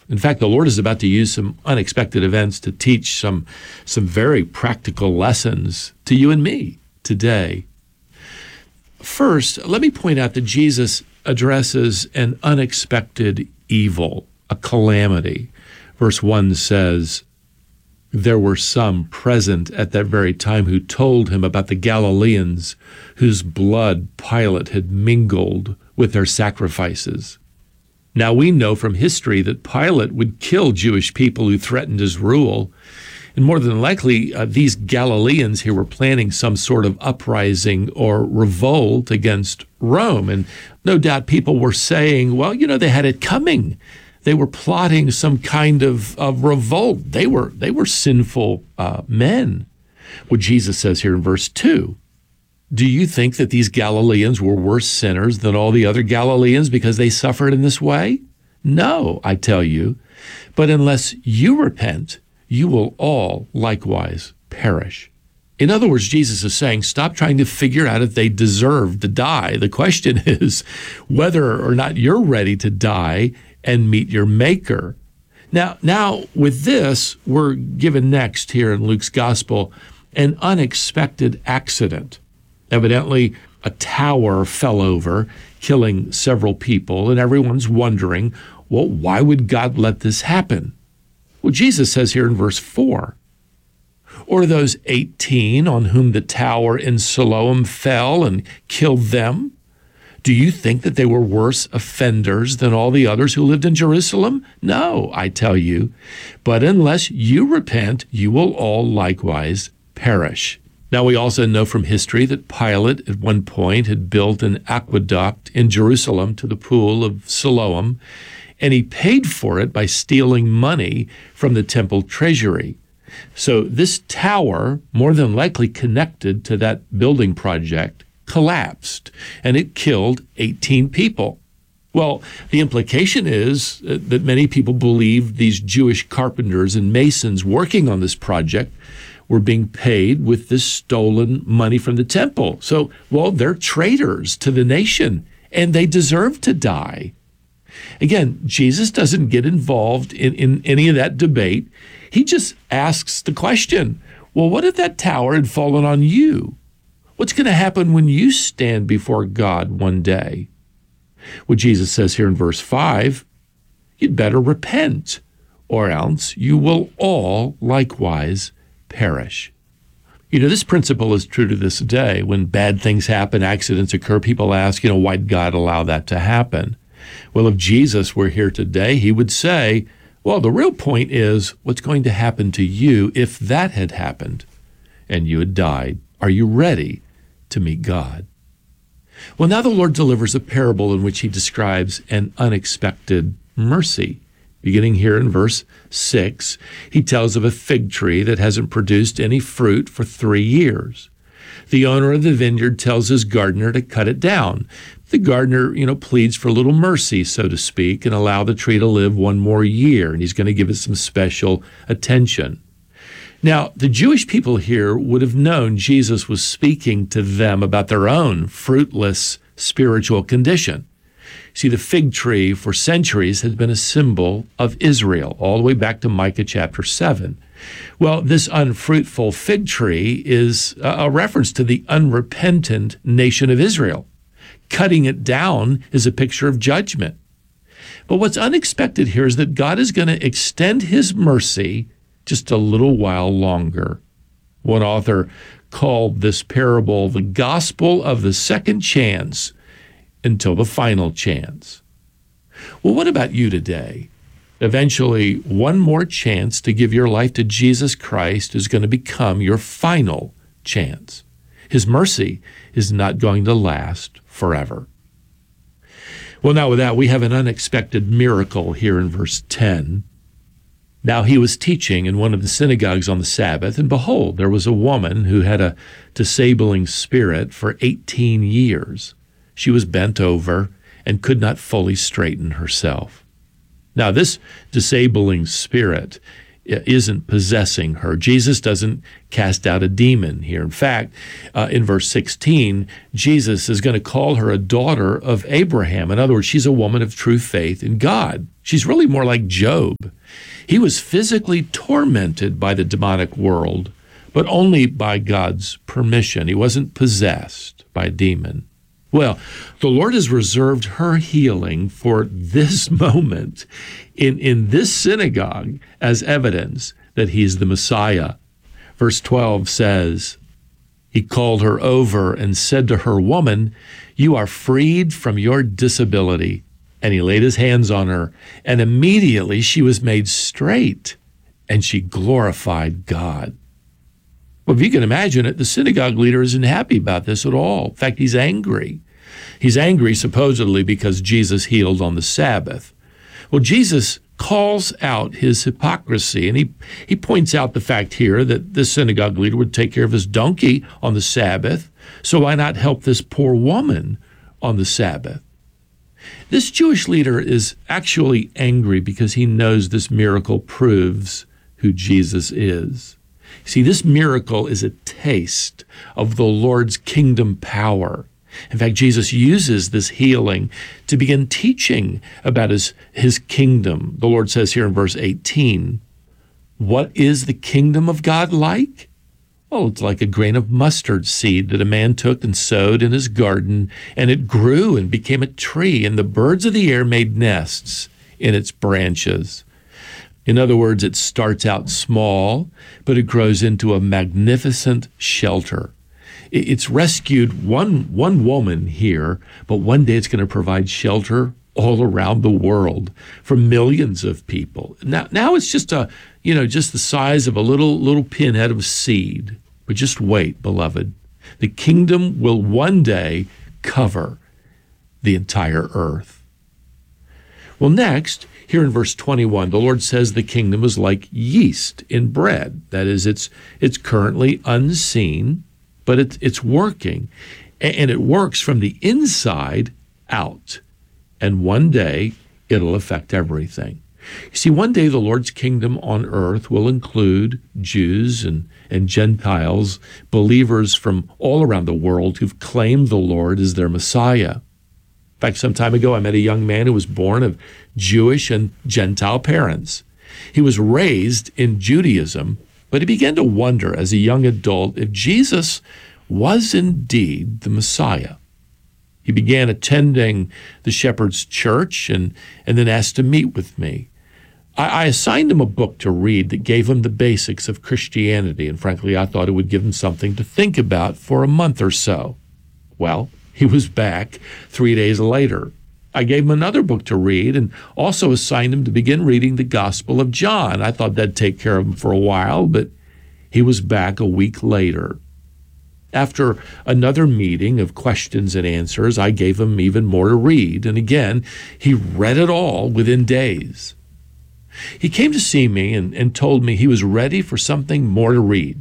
In fact, the Lord is about to use some unexpected events to teach some very practical lessons to you and me today. First, let me point out that Jesus addresses an unexpected evil, a calamity. Verse 1 says, "There were some present at that very time who told him about the Galileans whose blood Pilate had mingled with their sacrifices." Now we know from history that Pilate would kill Jewish people who threatened his rule. And more than likely, these Galileans here were planning some sort of uprising or revolt against Rome. And no doubt people were saying, well, they had it coming. They were plotting some kind of revolt. They were sinful men. What Jesus says here in verse 2, do you think that these Galileans were worse sinners than all the other Galileans because they suffered in this way? No, I tell you. But unless you repent, you will all likewise perish. In other words, Jesus is saying, stop trying to figure out if they deserve to die. The question is whether or not you're ready to die and meet your Maker. Now, with this, we're given next here in Luke's Gospel an unexpected accident. Evidently, a tower fell over, killing several people, and everyone's wondering, well, why would God let this happen? Well, Jesus says here in verse 4, or those 18 on whom the tower in Siloam fell and killed them, do you think that they were worse offenders than all the others who lived in Jerusalem? No, I tell you, but unless you repent, you will all likewise perish. Now, we also know from history that Pilate at one point had built an aqueduct in Jerusalem to the pool of Siloam, and he paid for it by stealing money from the temple treasury. So this tower, more than likely connected to that building project, collapsed, and it killed 18 people. Well, the implication is that many people believe these Jewish carpenters and masons working on this project were being paid with this stolen money from the temple. So, they're traitors to the nation, and they deserve to die. Again, Jesus doesn't get involved in any of that debate. He just asks the question, well, what if that tower had fallen on you? What's going to happen when you stand before God one day? Well, Jesus says here in verse 5, you'd better repent, or else you will all likewise perish. This principle is true to this day. When bad things happen, accidents occur, people ask, why did God allow that to happen? Well, if Jesus were here today, he would say, well, the real point is what's going to happen to you if that had happened and you had died. Are you ready to meet God? Well, now the Lord delivers a parable in which he describes an unexpected mercy. Beginning here in verse 6, he tells of a fig tree that hasn't produced any fruit for 3 years. The owner of the vineyard tells his gardener to cut it down. The gardener, pleads for a little mercy, so to speak, and allow the tree to live 1 more year, and he's going to give it some special attention. Now, the Jewish people here would have known Jesus was speaking to them about their own fruitless spiritual condition. See, the fig tree for centuries has been a symbol of Israel, all the way back to Micah chapter 7. Well, this unfruitful fig tree is a reference to the unrepentant nation of Israel. Cutting it down is a picture of judgment. But what's unexpected here is that God is going to extend his mercy just a little while longer. One author called this parable the gospel of the second chance until the final chance. Well, what about you today? Eventually, one more chance to give your life to Jesus Christ is going to become your final chance. His mercy is not going to last forever. Well, now with that, we have an unexpected miracle here in verse 10. Now he was teaching in one of the synagogues on the Sabbath, and behold, there was a woman who had a disabling spirit for 18 years. She was bent over and could not fully straighten herself. Now, this disabling spirit isn't possessing her. Jesus doesn't cast out a demon here. In fact, in verse 16, Jesus is going to call her a daughter of Abraham. In other words, she's a woman of true faith in God. She's really more like Job. He was physically tormented by the demonic world, but only by God's permission. He wasn't possessed by a demon. Well, the Lord has reserved her healing for this moment in this synagogue as evidence that he's the Messiah. Verse 12 says, he called her over and said to her, "Woman, you are freed from your disability." And he laid his hands on her, and immediately she was made straight, and she glorified God. Well, if you can imagine it, the synagogue leader isn't happy about this at all. In fact, he's angry. He's angry supposedly because Jesus healed on the Sabbath. Well, Jesus calls out his hypocrisy, and he points out the fact here that this synagogue leader would take care of his donkey on the Sabbath, so why not help this poor woman on the Sabbath? This Jewish leader is actually angry because he knows this miracle proves who Jesus is. See, this miracle is a taste of the Lord's kingdom power. In fact, Jesus uses this healing to begin teaching about his kingdom. The Lord says here in verse 18, "What is the kingdom of God like? Oh, it's like a grain of mustard seed that a man took and sowed in his garden, and it grew and became a tree, and the birds of the air made nests in its branches." In other words, it starts out small, but it grows into a magnificent shelter. It's rescued one woman here, but one day it's going to provide shelter all around the world for millions of people. Now it's just just the size of a little pinhead of seed. But just wait, beloved. The kingdom will one day cover the entire earth. Well, next, here in verse 21, the Lord says the kingdom is like yeast in bread. That is, it's currently unseen, but it's working. And it works from the inside out. And one day, it'll affect everything. You see, one day the Lord's kingdom on earth will include Jews and Gentiles, believers from all around the world who've claimed the Lord as their Messiah. In fact, some time ago, I met a young man who was born of Jewish and Gentile parents. He was raised in Judaism, but he began to wonder as a young adult if Jesus was indeed the Messiah. He began attending the Shepherd's Church and then asked to meet with me. I assigned him a book to read that gave him the basics of Christianity, and frankly, I thought it would give him something to think about for a month or so. Well, he was back 3 days later. I gave him another book to read and also assigned him to begin reading the Gospel of John. I thought that'd take care of him for a while, but he was back a week later. After another meeting of questions and answers, I gave him even more to read, and again, he read it all within days. He came to see me and told me he was ready for something more to read.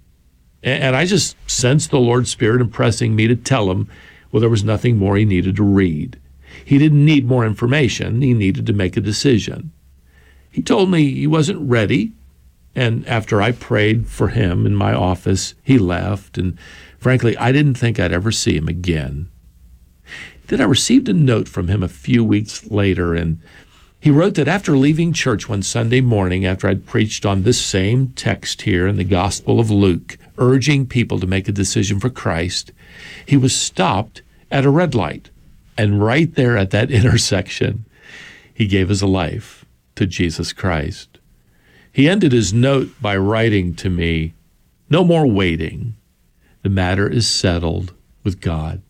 And I just sensed the Lord's Spirit impressing me to tell him, well, there was nothing more he needed to read. He didn't need more information. He needed to make a decision. He told me he wasn't ready, and after I prayed for him in my office, he left, and frankly, I didn't think I'd ever see him again. Then I received a note from him a few weeks later, and he wrote that after leaving church one Sunday morning, after I'd preached on this same text here in the Gospel of Luke, urging people to make a decision for Christ, he was stopped at a red light. And right there at that intersection, he gave his life to Jesus Christ. He ended his note by writing to me, "No more waiting. The matter is settled with God."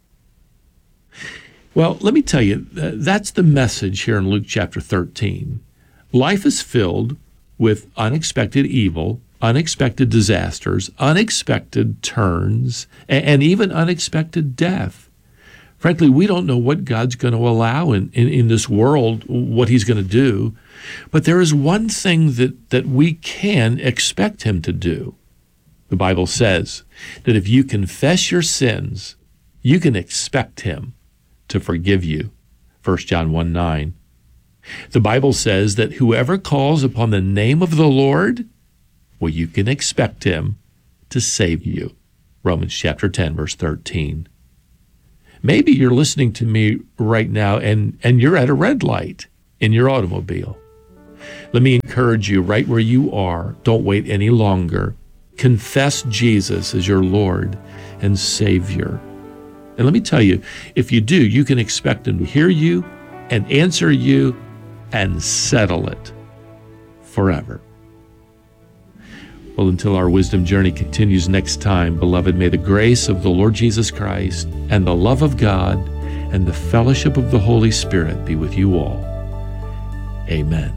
Well, let me tell you, that's the message here in Luke chapter 13. Life is filled with unexpected evil, unexpected disasters, unexpected turns, and even unexpected death. Frankly, we don't know what God's going to allow in this world, what he's going to do. But there is one thing that we can expect him to do. The Bible says that if you confess your sins, you can expect him to forgive you. 1 John 1:9. The Bible says that whoever calls upon the name of the Lord, well, you can expect him to save you. Romans chapter 10, verse 13. Maybe you're listening to me right now and you're at a red light in your automobile. Let me encourage you right where you are. Don't wait any longer. Confess Jesus as your Lord and Savior. And let me tell you, if you do, you can expect him to hear you and answer you and settle it forever. Well, until our wisdom journey continues next time, beloved, may the grace of the Lord Jesus Christ and the love of God and the fellowship of the Holy Spirit be with you all. Amen.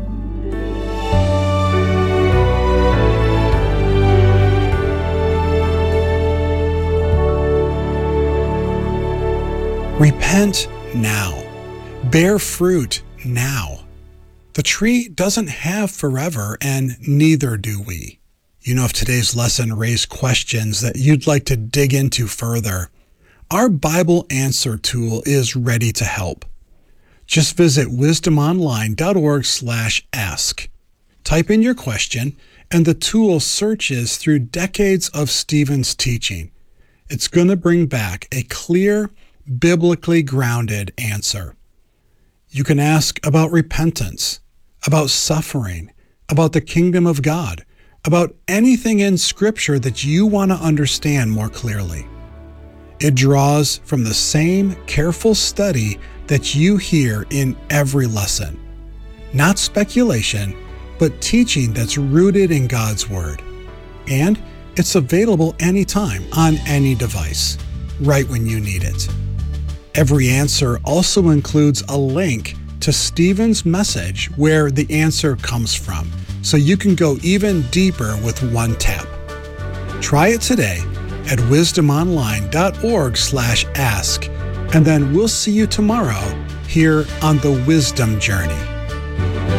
Repent now. Bear fruit now. The tree doesn't have forever, and neither do we. If today's lesson raised questions that you'd like to dig into further, our Bible answer tool is ready to help. Just visit wisdomonline.org/ask. Type in your question, and the tool searches through decades of Stephen's teaching. It's going to bring back a clear, biblically grounded answer. You can ask about repentance, about suffering, about the kingdom of God, about anything in Scripture that you want to understand more clearly. It draws from the same careful study that you hear in every lesson. Not speculation, but teaching that's rooted in God's Word. And it's available anytime on any device, right when you need it. Every answer also includes a link to Stephen's message where the answer comes from, so you can go even deeper with one tap. Try it today at wisdomonline.org/ask, and then we'll see you tomorrow here on the Wisdom Journey.